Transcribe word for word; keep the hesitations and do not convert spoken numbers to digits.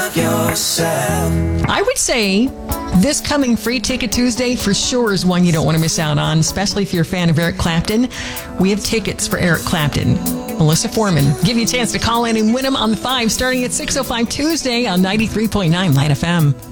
yourself. I would say this coming Free Ticket Tuesday for sure is one you don't want to miss out on, especially if you're a fan of Eric Clapton. We have tickets for Eric Clapton. Melissa Foreman, give you a chance to call in and win them on the five starting at six oh five Tuesday on ninety-three point nine Light F M.